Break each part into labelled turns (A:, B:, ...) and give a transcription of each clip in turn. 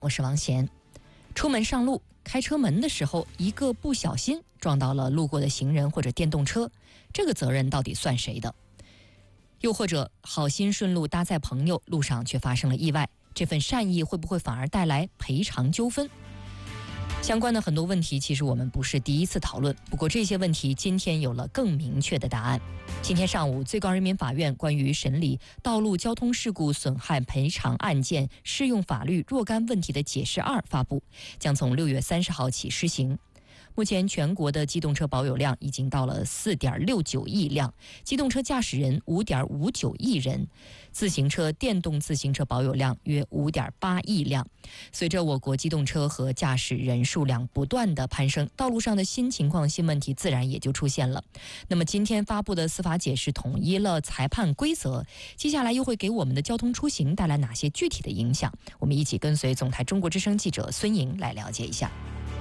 A: 我是王贤。出门上路，开车门的时候，一个不小心撞到了路过的行人或者电动车，这个责任到底算谁的？又或者好心顺路搭载朋友，路上却发生了意外，这份善意会不会反而带来赔偿纠纷？相关的很多问题，其实我们不是第一次讨论，不过这些问题今天有了更明确的答案。今天上午，最高人民法院关于审理道路交通事故损害赔偿案件适用法律若干问题的解释2发布，将从6月30号起施行。目前全国的机动车保有量已经到了4.69亿辆，机动车驾驶人5.59亿人，自行车、电动自行车保有量约5.8亿辆。随着我国机动车和驾驶人数量不断的攀升，道路上的新情况、新问题自然也就出现了。那么今天发布的司法解释统一了裁判规则，接下来又会给我们的交通出行带来哪些具体的影响？我们一起跟随总台中国之声记者孙莹来了解一下。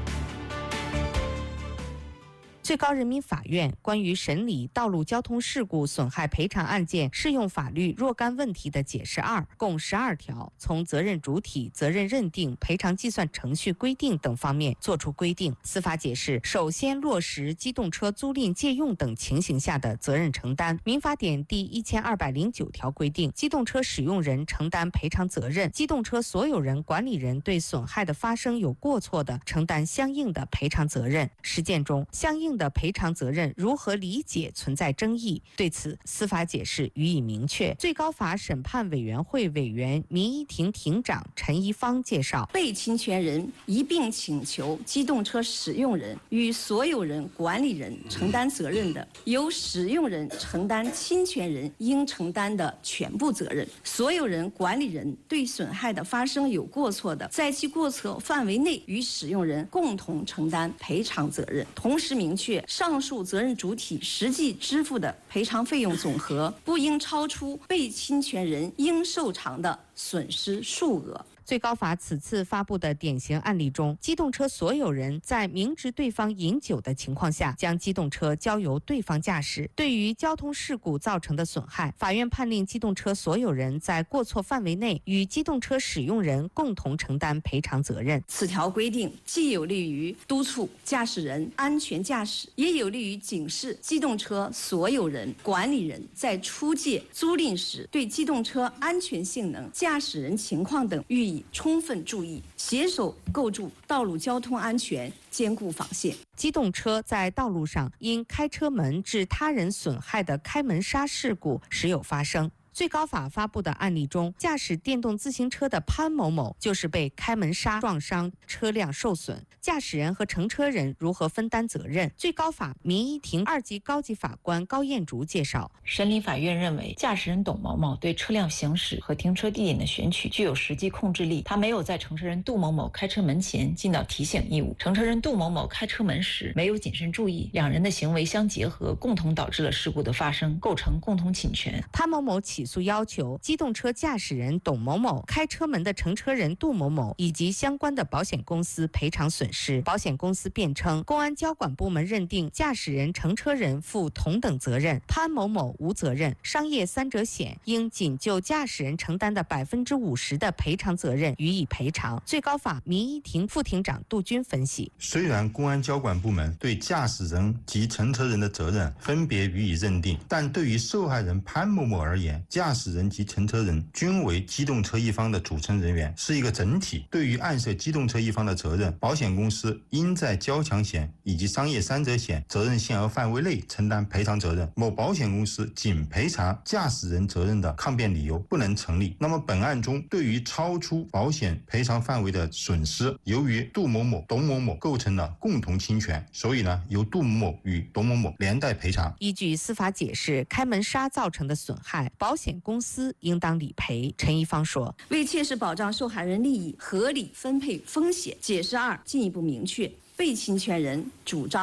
B: 最高人民法院关于审理道路交通事故损害赔偿案件适用法律若干问题的解释2共12条，从责任主体、责任认定、赔偿计算程序规定等方面作出规定。司法解释首先落实机动车租赁借用等情形下的责任承担。民法典第1209条规定，机动车使用人承担赔偿责任，机动车所有人、管理人对损害的发生有过错的，承担相应的赔偿责任。实践中，相应的赔偿责任如何理解存在争议，对此司法解释予以明确。最高法审判委员会委员、民一庭庭长陈一方介绍，
C: 被侵权人一并请求机动车使用人与所有人、管理人承担责任的，由使用人承担侵权人应承担的全部责任；所有人、管理人对损害的发生有过错的，在其过错范围内与使用人共同承担赔偿责任。同时明确，上述责任主体实际支付的赔偿费用总和不应超出被侵权人应受偿的损失数额。
B: 最高法此次发布的典型案例中，机动车所有人在明知对方饮酒的情况下，将机动车交由对方驾驶。对于交通事故造成的损害，法院判令机动车所有人在过错范围内与机动车使用人共同承担赔偿责任。
C: 此条规定既有利于督促驾驶人安全驾驶，也有利于警示机动车所有人、管理人在出借、租赁时对机动车安全性能、驾驶人情况等予以充分注意，携手构筑道路交通安全坚固防线。
B: 机动车在道路上因开车门致他人损害的开门刹事故时有发生。最高法发布的案例中，驾驶电动自行车的潘某某就是被开门刹撞伤，车辆受损。驾驶人和乘车人如何分担责任？最高法民一庭2级高级法官高艳竹介绍，
D: 审理法院认为，驾驶人董某某对车辆行驶和停车地点的选取具有实际控制力，他没有在乘车人杜某某开车门前尽到提醒义务，乘车人杜某某开车门时没有谨慎注意，两人的行为相结合，共同导致了事故的发生，构成共同侵权。
B: 潘某某起诉要求机动车驾驶人董某某、开车门的乘车人杜某某以及相关的保险公司赔偿损失。保险公司辩称，公安交管部门认定驾驶人、乘车人负同等责任，潘某某无责任，商业三者险应仅就驾驶人承担的50%的赔偿责任予以赔偿。最高法民一庭副庭长杜军分析，
E: 虽然公安交管部门对驾驶人及乘车人的责任分别予以认定，但对于受害人潘某某而言，驾驶人及乘车人均为机动车一方的组成人员，是一个整体。对于案涉机动车一方的责任，保险公司应在交强险以及商业三者险责任限额范围内承担赔偿责任。某保险公司仅赔偿驾驶人责任的抗辩理由不能成立。那么本案中，对于超出保险赔偿范围的损失，由于杜某某、董某某构成了共同侵权，所以由杜某某与董某某连带赔偿。
B: 依据司法解释，开门刹造成的损害，保险公司应当理赔。陈一方说，
C: 为切实保障受害人利益，合理分配风险，解释2进一步明确，被侵权人主张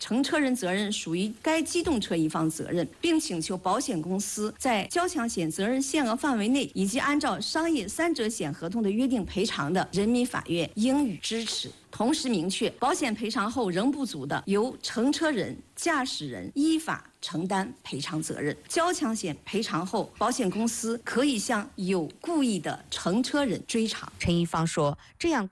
C: 乘车人责任属于该机动车一方责任，并请求保险公司在交强险责任限额范围内以及按照商业三者险合同的约定赔偿的，人民法院应予支持。同时明确，保险赔偿后仍不足的，由乘车人、驾驶人依法承担赔偿责任。交强险赔偿后，保险公司可以向有故意的乘车人追偿。
B: 陈一芳说，这样